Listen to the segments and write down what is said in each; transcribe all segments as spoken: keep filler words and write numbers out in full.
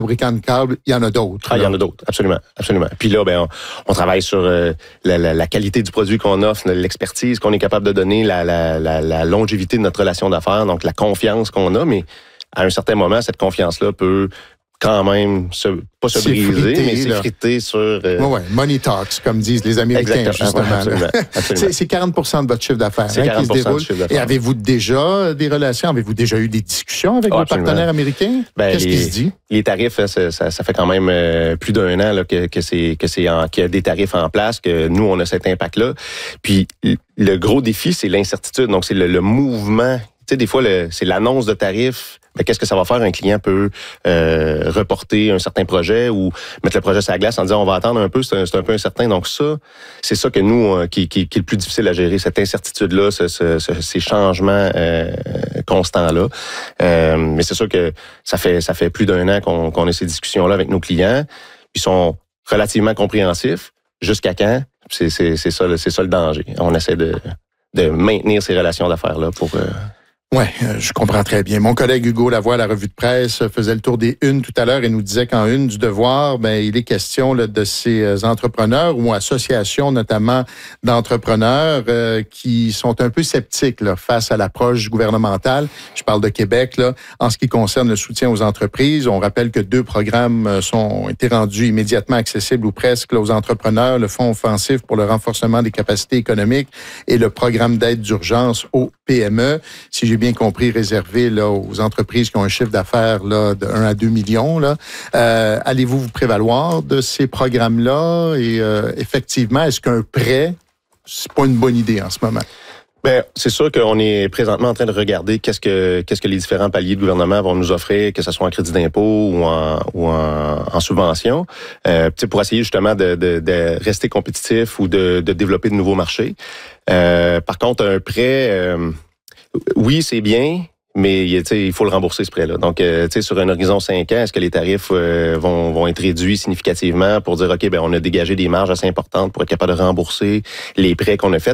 fabricants de câbles, il y en a d'autres. Ah, il y en a d'autres, absolument, absolument. Puis là, ben, on, on travaille sur euh, la, la, la qualité du produit qu'on offre, l'expertise qu'on est capable de donner, la, la, la, la longévité de notre relation d'affaires, donc la confiance qu'on a, mais à un certain moment, cette confiance-là peut quand même se, pas se briser, frité, mais s'effriter sur... Euh... Oui, oui, money talks, comme disent les Américains, Exactement, justement. Absolument, absolument. C'est, c'est quarante pour cent de votre chiffre d'affaires c'est hein, qui se déroule. De chiffre d'affaires. Et avez-vous déjà des relations? Avez-vous déjà eu des discussions avec oh, vos absolument. partenaires américains? Ben, Qu'est-ce les, qui se dit? Les tarifs, ça, ça, ça fait quand même euh, plus d'un an là, que, que c'est que c'est en, qu'il y a des tarifs en place, que nous, on a cet impact-là. Puis le gros défi, c'est l'incertitude. Donc, c'est le, le mouvement. Tu sais, des fois, le, c'est l'annonce de tarifs. Mais qu'est-ce que ça va faire? Un client peut euh, reporter un certain projet ou mettre le projet sur la glace en disant on va attendre un peu, c'est un, c'est un peu incertain. Donc ça, c'est ça que nous, euh, qui, qui, qui est le plus difficile à gérer, cette incertitude-là, ce, ce, ce, ces changements euh, constants-là. Euh, mais c'est sûr que ça fait ça fait plus d'un an qu'on, qu'on a ces discussions-là avec nos clients. Ils sont relativement compréhensifs. Jusqu'à quand? C'est, c'est, c'est, ça, c'est ça le danger. On essaie de, de maintenir ces relations d'affaires-là pour... Euh, Oui, je comprends très bien. Mon collègue Hugo Lavoie à la revue de presse faisait le tour des unes tout à l'heure et nous disait qu'en une du Devoir, ben il est question là, de ces entrepreneurs ou associations notamment d'entrepreneurs euh, qui sont un peu sceptiques là, face à l'approche gouvernementale. Je parle de Québec là, en ce qui concerne le soutien aux entreprises. On rappelle que deux programmes sont ont été rendus immédiatement accessibles ou presque là, aux entrepreneurs, le Fonds offensif pour le renforcement des capacités économiques et le programme d'aide d'urgence aux P M E. Si j'ai bien compris, réservé là, aux entreprises qui ont un chiffre d'affaires là, de un à deux millions. Là. Euh, allez-vous vous prévaloir de ces programmes-là? Et euh, effectivement, est-ce qu'un prêt, c'est pas une bonne idée en ce moment? Bien, c'est sûr qu'on est présentement en train de regarder qu'est-ce que qu'est-ce que les différents paliers de gouvernement vont nous offrir, que ce soit en crédit d'impôt ou en ou en, en subvention, euh, pour essayer justement de, de, de rester compétitif ou de, de développer de nouveaux marchés. Euh, par contre, un prêt... Euh, Oui, c'est bien, mais il faut le rembourser, ce prêt-là. Donc, euh, sur un horizon cinq ans, est-ce que les tarifs euh, vont, vont être réduits significativement pour dire, OK, ben on a dégagé des marges assez importantes pour être capable de rembourser les prêts qu'on a faits?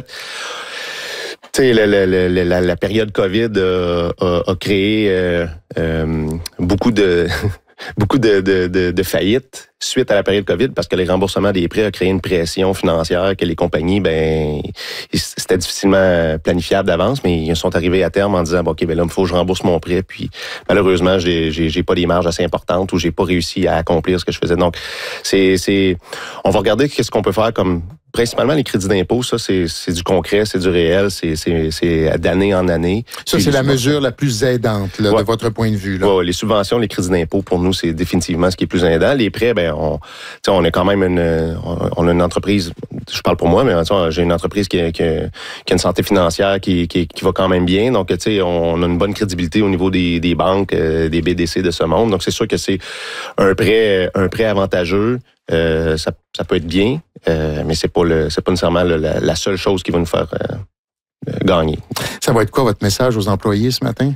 Tu sais, la, la, la, la, la période COVID a, a, a créé euh, euh, beaucoup de... beaucoup de, de, de, de faillites suite à la période COVID parce que les remboursements des prêts a créé une pression financière que les compagnies, ben, c'était difficilement planifiable d'avance, mais ils sont arrivés à terme en disant, bon, OK, ben là, il faut que je rembourse mon prêt, puis malheureusement, j'ai, j'ai, j'ai pas des marges assez importantes ou j'ai pas réussi à accomplir ce que je faisais. Donc, c'est, c'est, on va regarder qu'est-ce qu'on peut faire comme, principalement les crédits d'impôt, ça, c'est, c'est du concret, c'est du réel, c'est, c'est, c'est d'année en année. Ça, puis c'est la mesure la plus aidante, là, ouais. de votre point de vue, là. Ouais, les subventions, les crédits d'impôt, pour nous, c'est définitivement ce qui est plus aidant. Les prêts, ben, on, on est quand même une, on a une entreprise, je parle pour moi, mais j'ai une entreprise qui a, qui a, qui a une santé financière qui, qui, qui va quand même bien. Donc, tu sais, on a une bonne crédibilité au niveau des, des banques, des B D C de ce monde. Donc, c'est sûr que c'est un prêt, un prêt avantageux. Euh, ça, ça peut être bien, euh, mais c'est pas le, c'est pas nécessairement le, la, la seule chose qui va nous faire euh, gagner. Ça va être quoi votre message aux employés ce matin?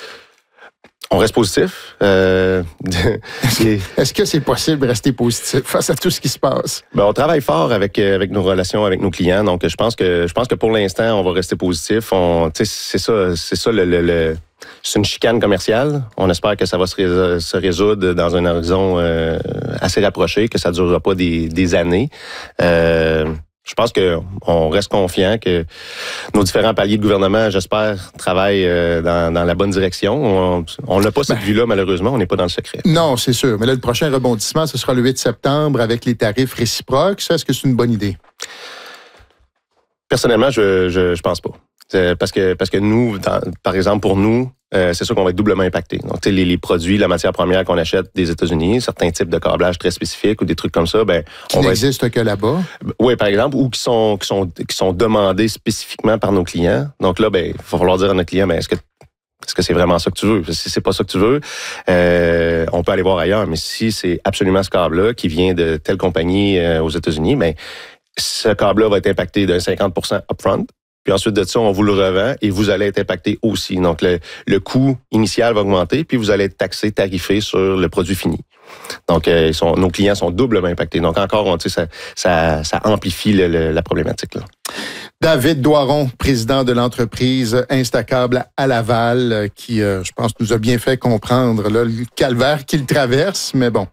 On reste positif. Euh, Est-ce que c'est possible de rester positif face à tout ce qui se passe? Ben, on travaille fort avec avec nos relations avec nos clients, donc je pense que je pense que pour l'instant on va rester positif. On, tu sais, c'est ça, c'est ça le, le, le c'est une chicane commerciale. On espère que ça va se, rés- se résoudre dans un horizon euh, assez rapproché, que ça ne durera pas des, des années. Euh, Je pense qu'on reste confiant que nos différents paliers de gouvernement, j'espère, travaillent dans, dans la bonne direction. On n'a pas cette ben, vue-là, malheureusement. On n'est pas dans le secret. Non, c'est sûr. Mais là, le prochain rebondissement, ce sera le huit septembre avec les tarifs réciproques. Ça, est-ce que c'est une bonne idée? Personnellement, je je, je pense pas. Parce que parce que nous, dans, par exemple, pour nous, euh, c'est sûr qu'on va être doublement impacté. Donc, tu sais, les, les produits, la matière première qu'on achète des États-Unis, certains types de câblage très spécifiques ou des trucs comme ça, ben, qui n'existent être... que là-bas. Oui, par exemple, ou qui sont qui sont qui sont demandés spécifiquement par nos clients. Donc là, ben, il va falloir dire à notre client, ben, est-ce que est-ce que c'est vraiment ça que tu veux? Si c'est pas ça que tu veux, euh, on peut aller voir ailleurs. Mais si c'est absolument ce câble-là qui vient de telle compagnie euh, aux États-Unis, ben, ce câble-là va être impacté d'un cinquante pour cent upfront. Puis ensuite de ça, on vous le revend et vous allez être impacté aussi. Donc, le, le coût initial va augmenter, puis vous allez être taxé, tarifé sur le produit fini. Donc, euh, ils sont, nos clients sont doublement impactés. Donc, encore, on, tu sais, ça, ça, ça amplifie le, le, la problématique, là. David Doiron, président de l'entreprise Instacable à Laval, qui, euh, je pense, nous a bien fait comprendre là, le calvaire qu'il traverse. Mais bon,